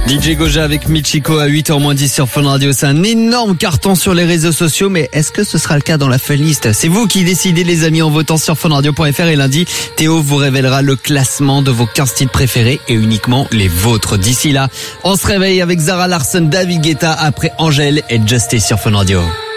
DJ Goja avec Michiko à 8h-10 sur Fun Radio. C'est un énorme carton sur les réseaux sociaux, mais est-ce que ce sera le cas dans la Fun List? C'est vous qui décidez, les amis, en votant sur funradio.fr, et lundi, Théo vous révélera le classement de vos 15 titres préférés et uniquement les vôtres. D'ici là, on se réveille avec Zara Larsson, David Guetta, après Angèle et Justice sur Fun Radio.